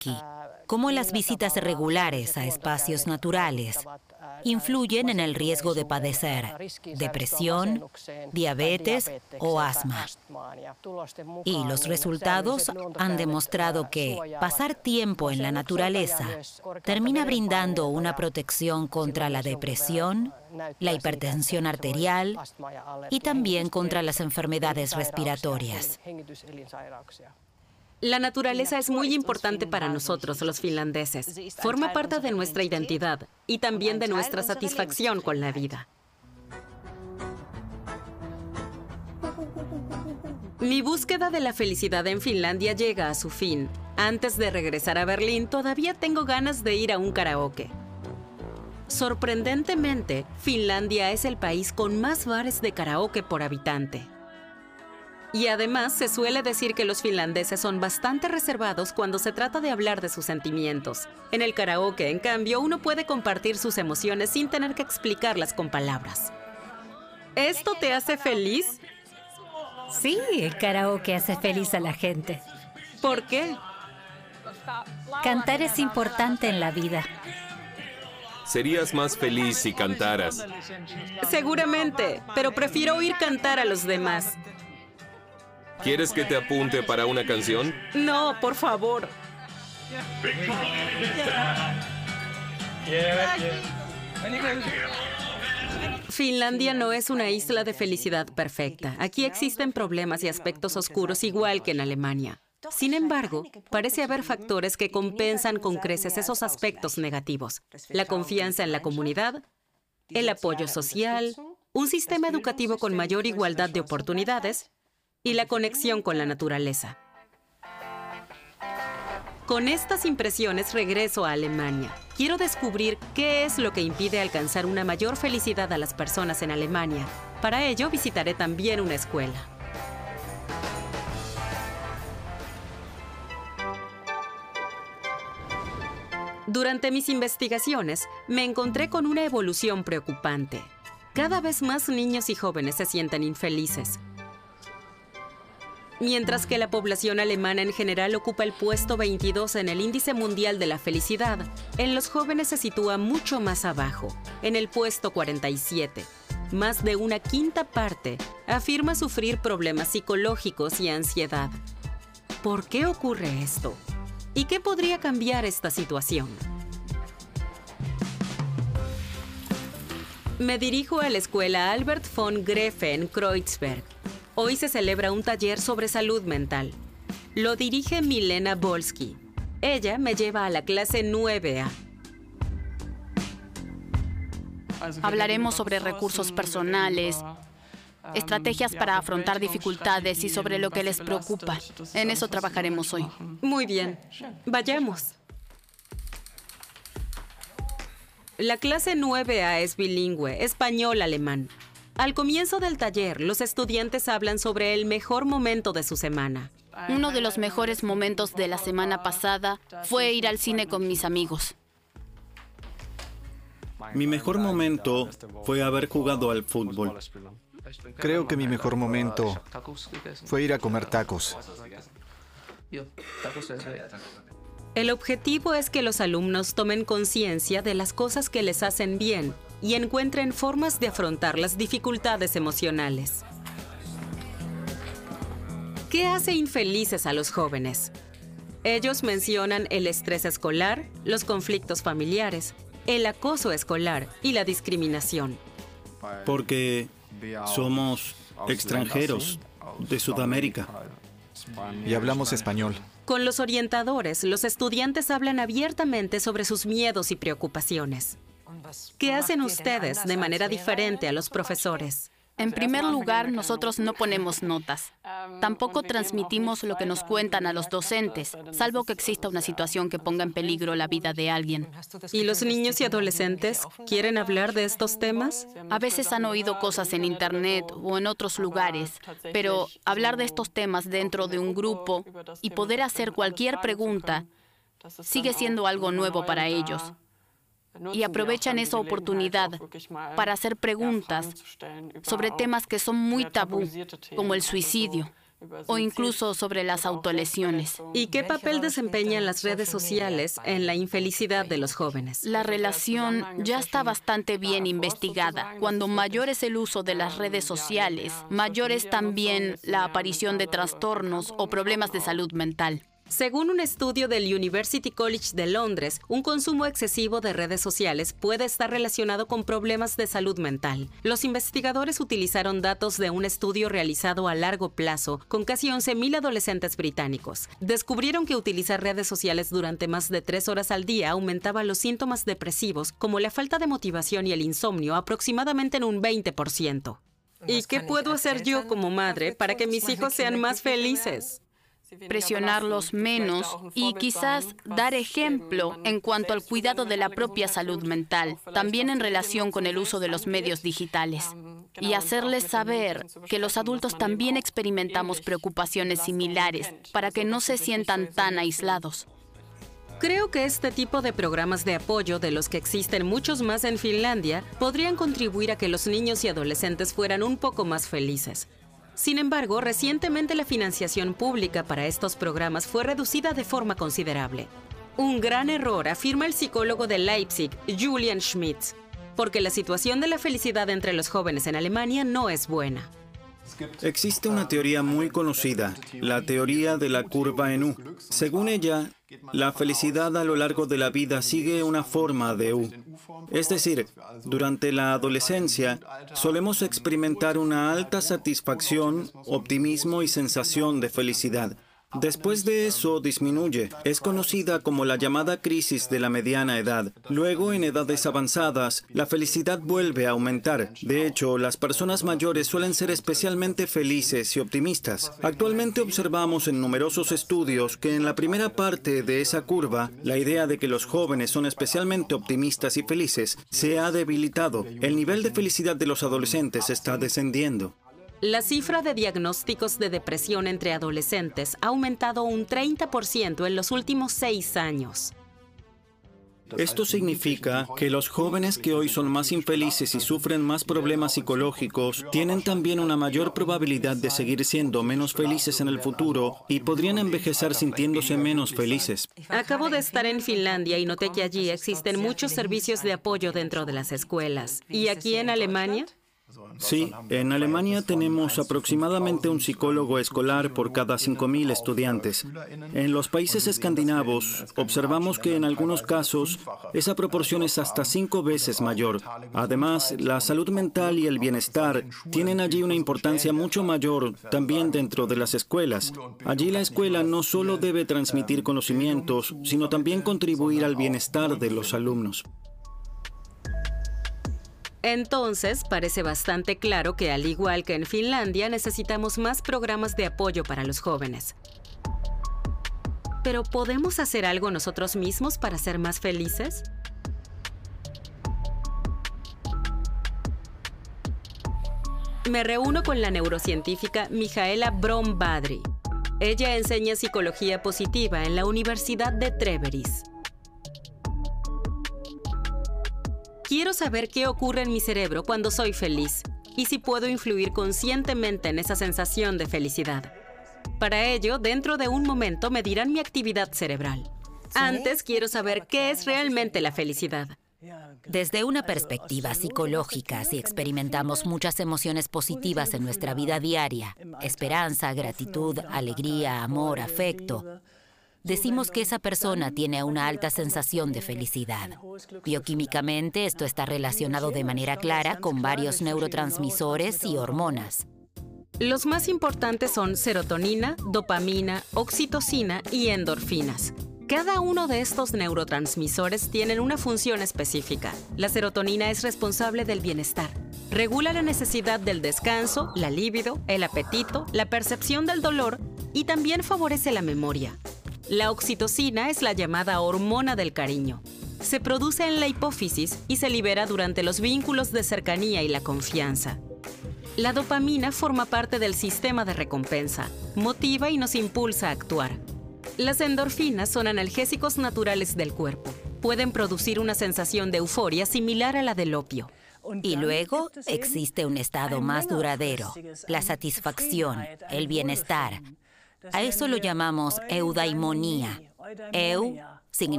Tarkovsky, cómo las visitas regulares a espacios naturales influyen en el riesgo de padecer depresión, diabetes o asma. Y los resultados han demostrado que pasar tiempo en la naturaleza termina brindando una protección contra la depresión, la hipertensión arterial y también contra las enfermedades respiratorias. La naturaleza es muy importante para nosotros, los finlandeses. Forma parte de nuestra identidad y también de nuestra satisfacción con la vida. Mi búsqueda de la felicidad en Finlandia llega a su fin. Antes de regresar a Berlín, todavía tengo ganas de ir a un karaoke. Sorprendentemente, Finlandia es el país con más bares de karaoke por habitante. Y además, se suele decir que los finlandeses son bastante reservados cuando se trata de hablar de sus sentimientos. En el karaoke, en cambio, uno puede compartir sus emociones sin tener que explicarlas con palabras. ¿Esto te hace feliz? Sí, el karaoke hace feliz a la gente. ¿Por qué? Cantar es importante en la vida. Serías más feliz si cantaras. Seguramente, pero prefiero oír cantar a los demás. ¿Quieres que te apunte para una canción? No, por favor. Finlandia no es una isla de felicidad perfecta. Aquí existen problemas y aspectos oscuros igual que en Alemania. Sin embargo, parece haber factores que compensan con creces esos aspectos negativos. La confianza en la comunidad, el apoyo social, un sistema educativo con mayor igualdad de oportunidades y la conexión con la naturaleza. Con estas impresiones regreso a Alemania. Quiero descubrir qué es lo que impide alcanzar una mayor felicidad a las personas en Alemania. Para ello, visitaré también una escuela. Durante mis investigaciones, me encontré con una evolución preocupante. Cada vez más niños y jóvenes se sienten infelices. Mientras que la población alemana en general ocupa el puesto 22 en el índice mundial de la felicidad, en los jóvenes se sitúa mucho más abajo, en el puesto 47. Más de una quinta parte afirma sufrir problemas psicológicos y ansiedad. ¿Por qué ocurre esto? ¿Y qué podría cambiar esta situación? Me dirijo a la escuela Albert von Graefe en Kreuzberg. Hoy se celebra un taller sobre salud mental. Lo dirige Milena Bolsky. Ella me lleva a la clase 9A. Hablaremos sobre recursos personales, estrategias para afrontar dificultades y sobre lo que les preocupa. En eso trabajaremos hoy. Muy bien. Vayamos. La clase 9A es bilingüe, español-alemán. Al comienzo del taller, los estudiantes hablan sobre el mejor momento de su semana. Uno de los mejores momentos de la semana pasada fue ir al cine con mis amigos. Mi mejor momento fue haber jugado al fútbol. Creo que mi mejor momento fue ir a comer tacos. El objetivo es que los alumnos tomen conciencia de las cosas que les hacen bien y encuentren formas de afrontar las dificultades emocionales. ¿Qué hace infelices a los jóvenes? Ellos mencionan el estrés escolar, los conflictos familiares, el acoso escolar y la discriminación. Porque somos extranjeros de Sudamérica. Y hablamos español. Con los orientadores, los estudiantes hablan abiertamente sobre sus miedos y preocupaciones. ¿Qué hacen ustedes de manera diferente a los profesores? En primer lugar, nosotros no ponemos notas. Tampoco transmitimos lo que nos cuentan a los docentes, salvo que exista una situación que ponga en peligro la vida de alguien. ¿Y los niños y adolescentes quieren hablar de estos temas? A veces han oído cosas en Internet o en otros lugares, pero hablar de estos temas dentro de un grupo y poder hacer cualquier pregunta sigue siendo algo nuevo para ellos. Y aprovechan esa oportunidad para hacer preguntas sobre temas que son muy tabú, como el suicidio. o incluso sobre las autolesiones. ¿Y qué papel desempeñan las redes sociales en la infelicidad de los jóvenes? La relación ya está bastante bien investigada. Cuando mayor es el uso de las redes sociales, mayor es también la aparición de trastornos o problemas de salud mental. Según un estudio del University College de Londres, un consumo excesivo de redes sociales puede estar relacionado con problemas de salud mental. Los investigadores utilizaron datos de un estudio realizado a largo plazo con casi 11,000 adolescentes británicos. Descubrieron que utilizar redes sociales durante más de 3 horas al día aumentaba los síntomas depresivos, como la falta de motivación y el insomnio, aproximadamente en un 20%. ¿Y qué puedo hacer yo como madre para que mis hijos sean más felices? Presionarlos menos y quizás dar ejemplo en cuanto al cuidado de la propia salud mental, también en relación con el uso de los medios digitales. Y hacerles saber que los adultos también experimentamos preocupaciones similares para que no se sientan tan aislados. Creo que este tipo de programas de apoyo, de los que existen muchos más en Finlandia, podrían contribuir a que los niños y adolescentes fueran un poco más felices. Sin embargo, recientemente la financiación pública para estos programas fue reducida de forma considerable. Un gran error, afirma el psicólogo de Leipzig, Julian Schmitz, porque la situación de la felicidad entre los jóvenes en Alemania no es buena. Existe una teoría muy conocida, la teoría de la curva en U. Según ella, la felicidad a lo largo de la vida sigue una forma de U. Es decir, durante la adolescencia solemos experimentar una alta satisfacción, optimismo y sensación de felicidad. Después de eso disminuye. Es conocida como la llamada crisis de la mediana edad. Luego, en edades avanzadas, la felicidad vuelve a aumentar. De hecho, las personas mayores suelen ser especialmente felices y optimistas. Actualmente observamos en numerosos estudios que en la primera parte de esa curva, la idea de que los jóvenes son especialmente optimistas y felices se ha debilitado. El nivel de felicidad de los adolescentes está descendiendo. La cifra de diagnósticos de depresión entre adolescentes ha aumentado un 30% en los últimos 6 años. Esto significa que los jóvenes que hoy son más infelices y sufren más problemas psicológicos tienen también una mayor probabilidad de seguir siendo menos felices en el futuro y podrían envejecer sintiéndose menos felices. Acabo de estar en Finlandia y noté que allí existen muchos servicios de apoyo dentro de las escuelas. ¿Y aquí en Alemania? Sí, en Alemania tenemos aproximadamente un psicólogo escolar por cada 5,000 estudiantes. En los países escandinavos observamos que en algunos casos esa proporción es hasta 5 veces mayor. Además, la salud mental y el bienestar tienen allí una importancia mucho mayor también dentro de las escuelas. Allí la escuela no solo debe transmitir conocimientos, sino también contribuir al bienestar de los alumnos. Entonces, parece bastante claro que, al igual que en Finlandia, necesitamos más programas de apoyo para los jóvenes. ¿Pero podemos hacer algo nosotros mismos para ser más felices? Me reúno con la neurocientífica Mihaela Brom-Badri. Ella enseña psicología positiva en la Universidad de Treveris. Quiero saber qué ocurre en mi cerebro cuando soy feliz y si puedo influir conscientemente en esa sensación de felicidad. Para ello, dentro de un momento me dirán mi actividad cerebral. Antes quiero saber qué es realmente la felicidad. Desde una perspectiva psicológica, si experimentamos muchas emociones positivas en nuestra vida diaria, esperanza, gratitud, alegría, amor, afecto, decimos que esa persona tiene una alta sensación de felicidad. Bioquímicamente, esto está relacionado de manera clara con varios neurotransmisores y hormonas. Los más importantes son serotonina, dopamina, oxitocina y endorfinas. Cada uno de estos neurotransmisores tienen una función específica. La serotonina es responsable del bienestar. Regula la necesidad del descanso, la libido, el apetito, la percepción del dolor y también favorece la memoria. La oxitocina es la llamada hormona del cariño. Se produce en la hipófisis y se libera durante los vínculos de cercanía y la confianza. La dopamina forma parte del sistema de recompensa, motiva y nos impulsa a actuar. Las endorfinas son analgésicos naturales del cuerpo. Pueden producir una sensación de euforia similar a la del opio. Y luego existe un estado más duradero, la satisfacción, el bienestar. A eso lo llamamos eudaimonía. Eu significa